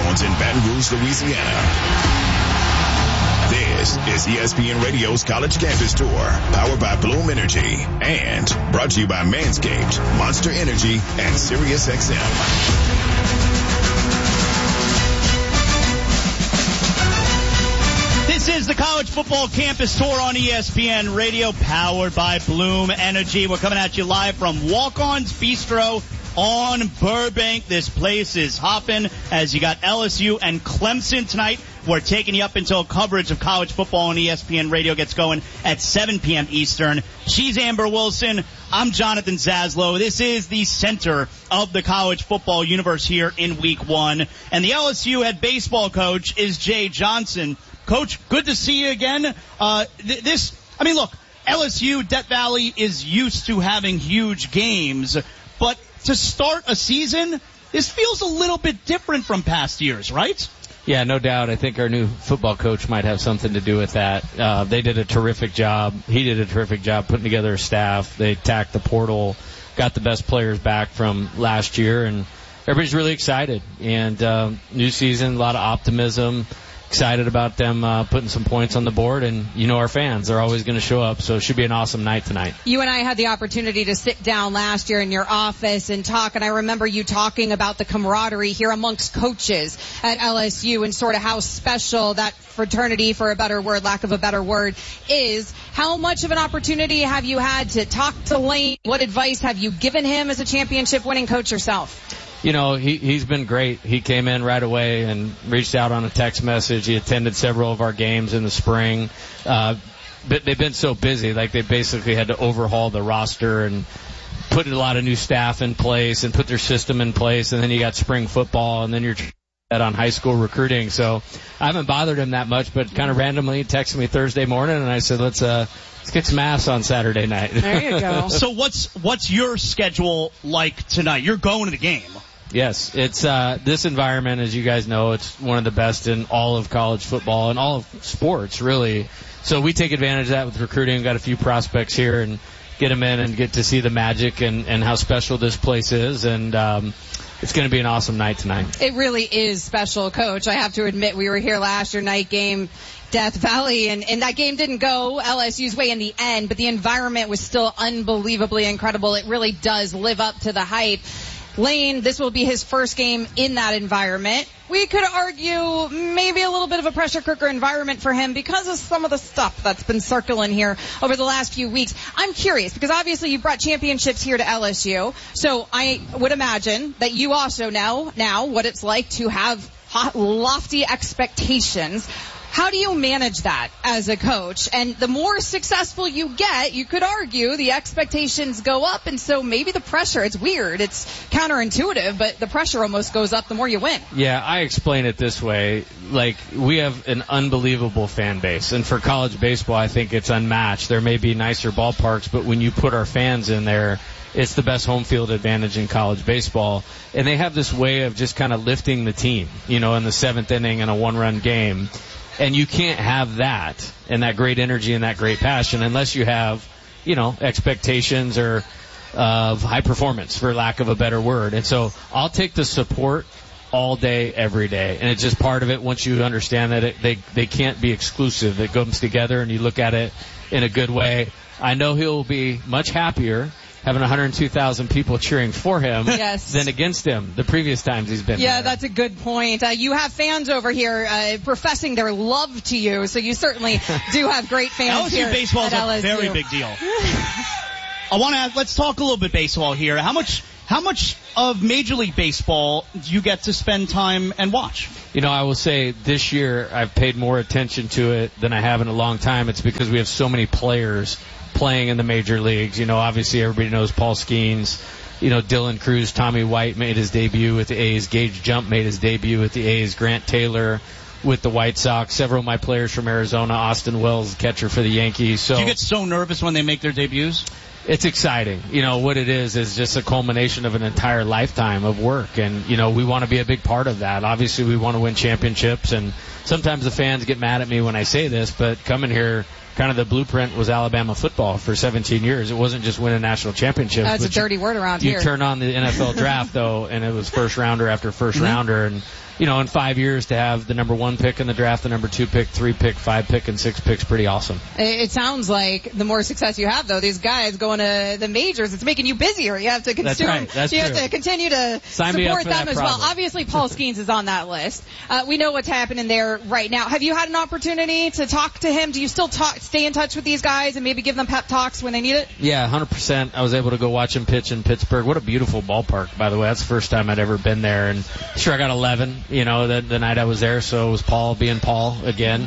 Jones in Baton Rouge, Louisiana. This is ESPN Radio's College Campus Tour, powered by Bloom Energy, and brought to you by Manscaped, Monster Energy, and SiriusXM. This is the College Football Campus Tour on ESPN Radio, powered by Bloom Energy. We're coming at you live from Walk-On's Bistro on Burbank. This place is hopping as you got LSU and Clemson tonight. We're taking you up until coverage of college football on ESPN Radio gets going at 7 p.m. Eastern. She's Amber Wilson. I'm Jonathan Zaslow. This is the center of the college football universe here in Week 1. And the LSU head baseball coach is Jay Johnson. Coach, good to see you again. Look, LSU, Death Valley is used to having huge games, but to start a season, this feels a little bit different from past years, right? Yeah, no doubt. I think our new football coach might have something to do with that. They did a terrific job. He did a terrific job putting together a staff. They attacked the portal, got the best players back from last year, and everybody's really excited. And new season, a lot of optimism. Excited about them putting some points on the board, and our fans, they're always going to show up, so it should be an awesome night tonight. You and I had the opportunity to sit down last year in your office and talk, and I remember you talking about the camaraderie here amongst coaches at LSU and sort of how special that fraternity, for a better word, lack of a better word, is. How much of an opportunity have you had to talk to Lane? What advice have you given him as a championship-winning coach yourself? He's been great. He came in right away and reached out on a text message. He attended several of our games in the spring. But they've been so busy, like they basically had to overhaul the roster and put a lot of new staff in place and put their system in place. And then you got spring football, and then you're on high school recruiting. So I haven't bothered him that much, but kind of randomly texted me Thursday morning, and I said, let's get some ass on Saturday night. There you go. So what's your schedule like tonight? You're going to the game. Yes, it's this environment, as you guys know, it's one of the best in all of college football and all of sports, really. So we take advantage of that with recruiting. We've got a few prospects here and get them in and get to see the magic and how special this place is. And it's going to be an awesome night tonight. It really is special, Coach. I have to admit, we were here last year, night game, Death Valley, and that game didn't go LSU's way in the end, but the environment was still unbelievably incredible. It really does live up to the hype. Lane, this will be his first game in that environment. We could argue maybe a little bit of a pressure cooker environment for him because of some of the stuff that's been circling here over the last few weeks. I'm curious because obviously you've brought championships here to LSU, so I would imagine that you also know now what it's like to have lofty expectations. How do you manage that as a coach? And the more successful you get, you could argue the expectations go up, and so maybe the pressure, it's weird, it's counterintuitive, but the pressure almost goes up the more you win. Yeah, I explain it this way. Like, we have an unbelievable fan base, and for college baseball, I think it's unmatched. There may be nicer ballparks, but when you put our fans in there, it's the best home field advantage in college baseball. And they have this way of just kind of lifting the team, in the seventh inning in a one-run game. And you can't have that and that great energy and that great passion unless you have, expectations or of high performance, for lack of a better word. And so I'll take the support all day, every day. And it's just part of it once you understand that they can't be exclusive. It comes together and you look at it in a good way. I know he'll be much happier having 102,000 people cheering for him than against him the previous times he's been there. Yeah, that's a good point. You have fans over here professing their love to you, so you certainly do have great fans here LSU baseball is at a very big deal. I want to ask, let's talk a little bit baseball here. How much of Major League Baseball do you get to spend time and watch? I will say this year I've paid more attention to it than I have in a long time. It's because we have so many players playing in the major leagues. Obviously everybody knows Paul Skeens. Dylan Cruz, Tommy White made his debut with the A's. Gage Jump made his debut with the A's. Grant Taylor with the White Sox. Several of my players from Arizona. Austin Wells, catcher for the Yankees. So do you get so nervous when they make their debuts? It's exciting. What it is just a culmination of an entire lifetime of work. And, we want to be a big part of that. Obviously, we want to win championships. And sometimes the fans get mad at me when I say this, but coming here kind of the blueprint was Alabama football for 17 years. It wasn't just win a national championship. That's a dirty word around here. You turn on the NFL draft, though, and it was first rounder after first rounder. And, in 5 years to have the number 1 pick in the draft, the number 2 pick, 3 pick, 5 pick, and 6 picks, pretty awesome. It sounds like the more success you have, though, these guys going to the majors, it's making you busier. You have to consume. That's right. That's you true. have to continue to support them as well. Obviously, Paul Skeens is on that list. We know what's happening there right now. Have you had an opportunity to talk to him? Do you still stay in touch with these guys and maybe give them pep talks when they need it? Yeah, 100%. I was able to go watch him pitch in Pittsburgh. What a beautiful ballpark, by the way. That's the first time I'd ever been there. And sure, I got 11, the night I was there, so it was Paul being Paul again.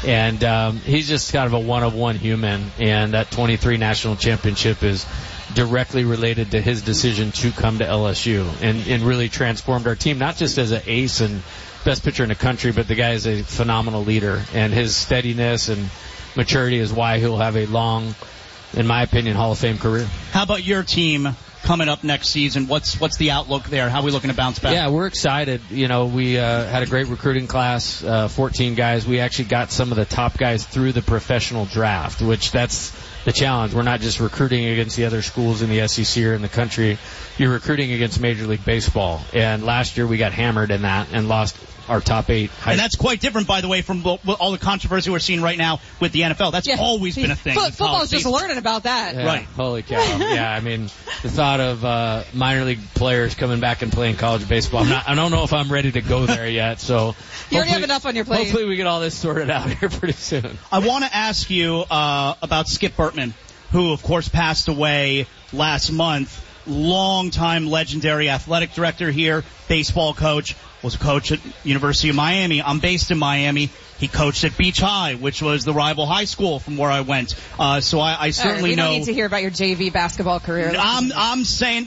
And he's just kind of a one-of-one human, and that 23 national championship is directly related to his decision to come to LSU and really transformed our team, not just as an ace and best pitcher in the country, but the guy is a phenomenal leader, and his steadiness and maturity is why he'll have a long, in my opinion, Hall of Fame career. How about your team coming up next season? What's the outlook there? How are we looking to bounce back? Yeah, we're excited. We had a great recruiting class, 14 guys. We actually got some of the top guys through the professional draft, which that's the challenge. We're not just recruiting against the other schools in the SEC or in the country. You're recruiting against Major League Baseball. And last year we got hammered in that and lost our top 8. And that's quite different, by the way, from all the controversy we're seeing right now with the NFL. That's always been a thing. Football's just learning about that. Yeah, right. Holy cow. Yeah, I mean, the thought of minor league players coming back and playing college baseball, I don't know if I'm ready to go there yet. So you already have enough on your plate. Hopefully we get all this sorted out here pretty soon. I want to ask you about Skip Bertman, who, of course, passed away last month. Long-time legendary athletic director here, baseball coach, was a coach at University of Miami. I'm based in Miami. He coached at Beach High, which was the rival high school from where I went. So I certainly know. We don't need to hear about your JV basketball career. I'm saying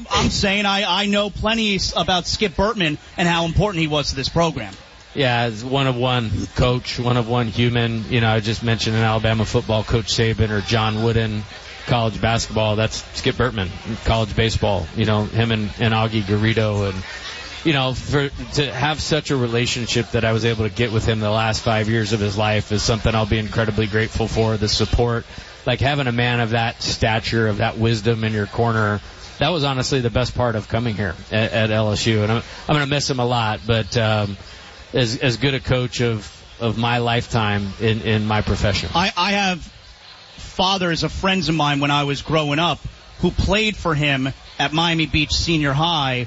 I know plenty about Skip Bertman and how important he was to this program. Yeah, as one-of-one coach, one-of-one human. I just mentioned in Alabama football, Coach Saban or John Wooden. College basketball, that's Skip Bertman. College baseball, him and Augie Garrido, and to have such a relationship that I was able to get with him the last 5 years of his life is something I'll be incredibly grateful for. The support, like having a man of that stature, of that wisdom in your corner, that was honestly the best part of coming here at LSU, and I'm going to miss him a lot. But as good a coach of my lifetime in my profession, I have fathers of friends of mine when I was growing up who played for him at Miami Beach Senior High.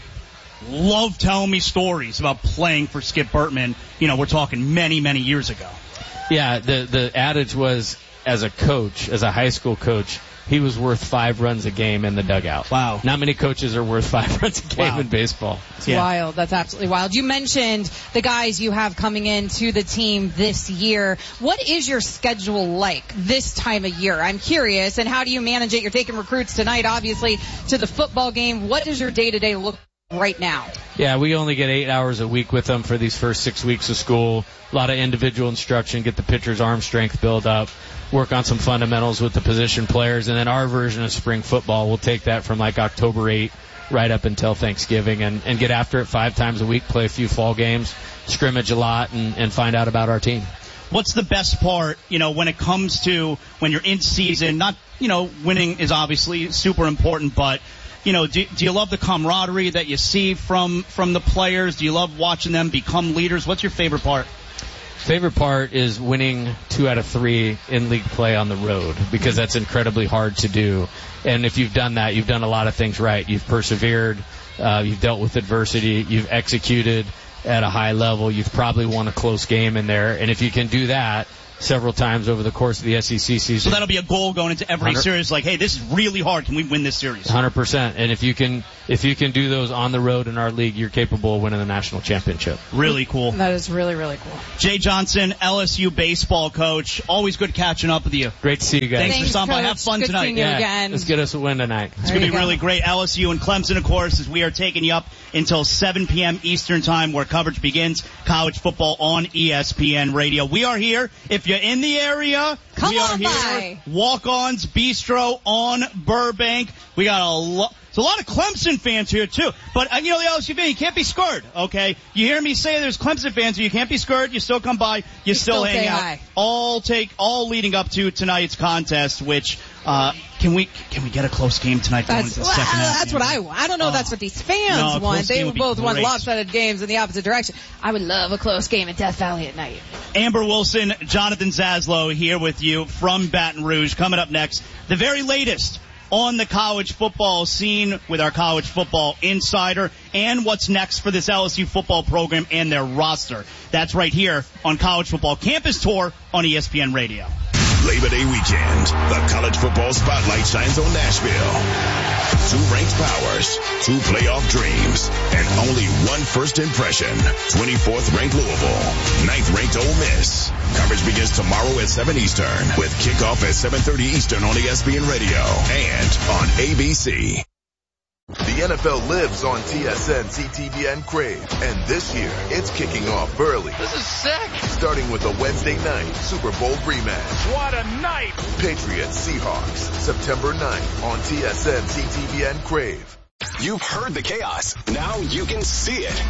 Love telling me stories about playing for Skip Bertman. We're talking many, many years ago. Yeah, the adage was, as a coach, as a high school coach, he was worth 5 runs a game in the dugout. Wow. Not many coaches are worth 5 runs a game in baseball. It's wild. That's absolutely wild. You mentioned the guys you have coming into the team this year. What is your schedule like this time of year? I'm curious. And how do you manage it? You're taking recruits tonight, obviously, to the football game. What does your day-to-day look right now? Yeah, we only get 8 hours a week with them for these first 6 weeks of school. A lot of individual instruction, get the pitcher's arm strength build up, work on some fundamentals with the position players, and then our version of spring football, we'll take that from like October 8 right up until Thanksgiving and get after it 5 times a week, play a few fall games, scrimmage a lot, and find out about our team. What's the best part, when it comes to when you're in season? Not, winning is obviously super important, but do you love the camaraderie that you see from the players? Do you love watching them become leaders? What's your favorite part? Favorite part is winning 2 out of 3 in league play on the road, because that's incredibly hard to do. And if you've done that, you've done a lot of things right. You've persevered, you've dealt with adversity, you've executed at a high level, you've probably won a close game in there. And if you can do that several times over the course of the SEC season. So that'll be a goal going into every series, like, hey, this is really hard. Can we win this series? 100%. And if you can do those on the road in our league, you're capable of winning the national championship. Really cool. That is really, really cool. Jay Johnson, LSU baseball coach. Always good catching up with you. Great to see you guys. Thanks for stopping by. Have fun tonight. Seeing you again. Let's get us a win tonight. It's going to be really great. LSU and Clemson, of course, as we are taking you up until 7 p.m. Eastern Time, where coverage begins. College football on ESPN Radio. We are here. If you're in the area, we are here. Walk-Ons Bistro on Burbank. We got a lot. It's a lot of Clemson fans here, too. But, the LSU fan, you can't be scared, okay? You hear me say there's Clemson fans, you can't be scared. You still come by. You still hang out. Hi. All leading up to tonight's contest, which, can we get a close game tonight going into the second half? That's what I want. I don't know if that's what these fans want. They both want lopsided games in the opposite direction. I would love a close game at Death Valley at night. Amber Wilson, Jonathan Zaslow here with you from Baton Rouge. Coming up next, the very latest on the college football scene with our college football insider and what's next for this LSU football program and their roster. That's right here on College Football Campus Tour on ESPN Radio. Labor Day weekend, the college football spotlight shines on Nashville. 2 ranked powers, 2 playoff dreams, and only one first impression. 24th ranked Louisville, 9th ranked Ole Miss. Coverage begins tomorrow at 7 Eastern with kickoff at 7:30 Eastern on ESPN Radio and on ABC. The NFL lives on TSN, CTVN Crave, and this year it's kicking off early. This is sick. Starting with a Wednesday night Super Bowl rematch. What a night! Patriots Seahawks, September 9th on TSN, CTVN Crave. You've heard the chaos. Now you can see it.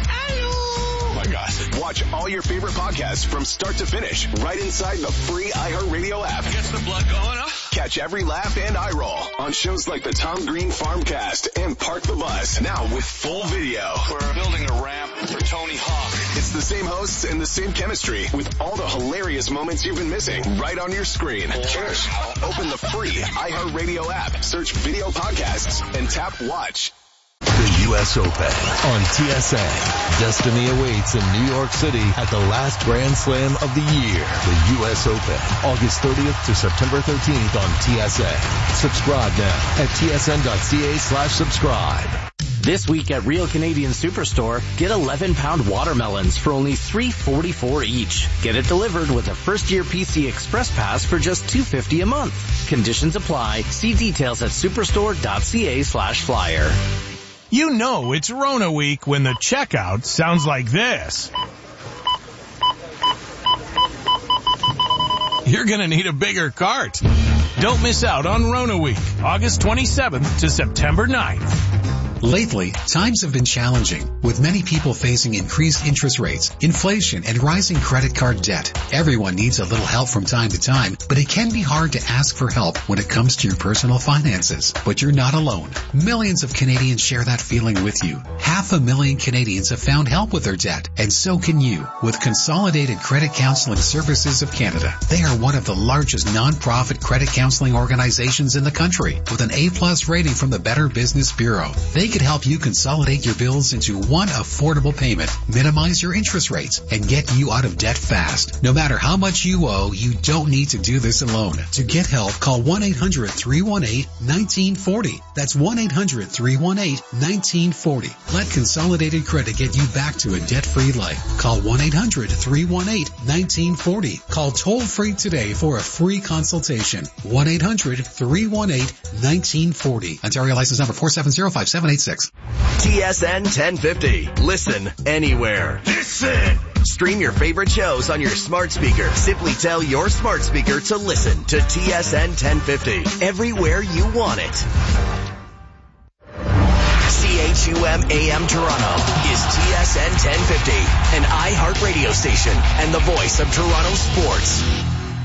Oh my gosh. Watch all your favorite podcasts from start to finish right inside the free iHeartRadio app. Gets the blood going up. Catch every laugh and eye roll on shows like the Tom Green Farmcast and Park the Bus. Now with full video. We're building a ramp for Tony Hawk. It's the same hosts and the same chemistry with all the hilarious moments you've been missing right on your screen. Cheers. Open the free iHeartRadio app, search video podcasts, and tap watch. The U.S. Open on TSN. Destiny awaits in New York City at the last Grand Slam of the year. The U.S. Open, August 30th to September 13th on TSN. Subscribe now at tsn.ca/subscribe. This week at Real Canadian Superstore, get 11-pound watermelons for only $3.44 each. Get it delivered with a first-year PC Express Pass for just $2.50 a month. Conditions apply. See details at superstore.ca/flyer. You know it's Rona week when the checkout sounds like this. You're gonna need a bigger cart. Don't miss out on Rona week, August 27th to September 9th. Lately, times have been challenging, with many people facing increased interest rates, inflation, and rising credit card debt. Everyone needs a little help from time to time, but it can be hard to ask for help when it comes to your personal finances. But you're not alone. Millions of Canadians share that feeling with you. 500,000 Canadians have found help with their debt, and so can you, with Consolidated Credit Counseling Services of Canada. They are one of the largest non-profit credit counseling organizations in the country, with an A+ rating from the Better Business Bureau. They could help you consolidate your bills into one affordable payment, minimize your interest rates, and get you out of debt fast. No matter how much you owe, you don't need to do this alone. To get help, call 1-800-318-1940. That's 1-800-318-1940. Let Consolidated Credit get you back to a debt-free life. Call 1-800-318-1940. Call toll-free today for a free consultation. 1-800-318-1940. Ontario license number 4705786. TSN 1050. Listen anywhere. Listen! Stream your favorite shows on your smart speaker. Simply tell your smart speaker to listen to TSN 1050 everywhere you want it. CHUM AM Toronto is TSN 1050, an iHeart radio station and the voice of Toronto sports.